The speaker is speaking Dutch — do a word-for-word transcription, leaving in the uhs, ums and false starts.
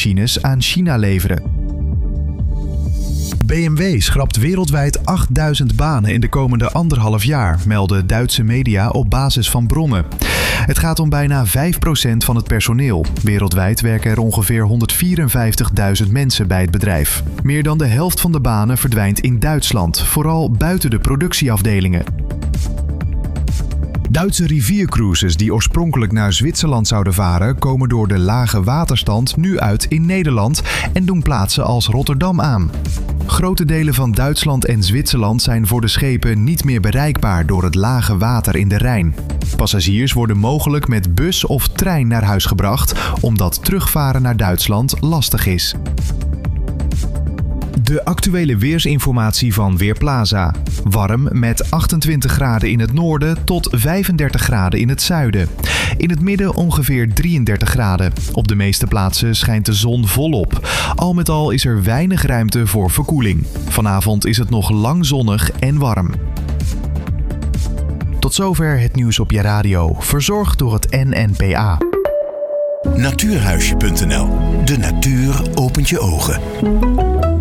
vliegmachines aan China leveren. B M W schrapt wereldwijd achtduizend banen in de komende anderhalf jaar, melden Duitse media op basis van bronnen. Het gaat om bijna vijf procent van het personeel. Wereldwijd werken er ongeveer honderdvierenvijftigduizend mensen bij het bedrijf. Meer dan de helft van de banen verdwijnt in Duitsland, vooral buiten de productieafdelingen. Duitse riviercruises die oorspronkelijk naar Zwitserland zouden varen, komen door de lage waterstand nu uit in Nederland en doen plaatsen als Rotterdam aan. Grote delen van Duitsland en Zwitserland zijn voor de schepen niet meer bereikbaar door het lage water in de Rijn. Passagiers worden mogelijk met bus of trein naar huis gebracht, omdat terugvaren naar Duitsland lastig is. De actuele weersinformatie van Weerplaza. Warm met achtentwintig graden in het noorden tot vijfendertig graden in het zuiden. In het midden ongeveer drieëndertig graden. Op de meeste plaatsen schijnt de zon volop. Al met al is er weinig ruimte voor verkoeling. Vanavond is het nog lang zonnig en warm. Tot zover het nieuws op je radio. Verzorgd door het N N P A. Natuurhuisje punt n l. De natuur opent je ogen.